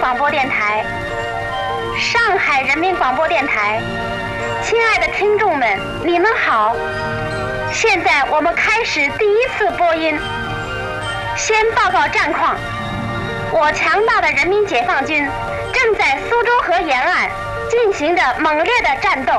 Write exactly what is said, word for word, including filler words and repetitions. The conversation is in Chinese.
广播电台，上海人民广播电台，亲爱的听众们，你们好！现在我们开始第一次播音。先报告战况，我强大的人民解放军正在苏州河沿岸进行着猛烈的战斗。